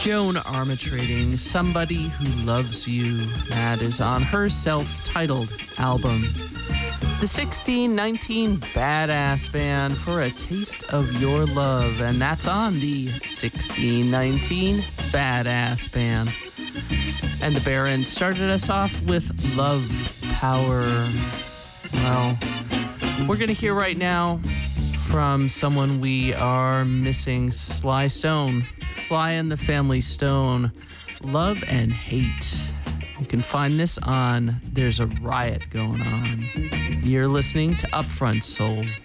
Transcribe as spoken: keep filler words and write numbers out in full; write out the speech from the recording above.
Joan Armatrading, Somebody Who Loves You. That is on her self-titled album. The sixteen nineteen Badass Band for A Taste of Your Love, and that's on the sixteen nineteen Badass Band. And the Barons started us off with Love Power. Well, we're going to hear right now from someone we are missing, Sly Stone. Sly and the Family Stone, Love and Hate. You can find this on There's a Riot Going On. You're listening to Upfront Soul.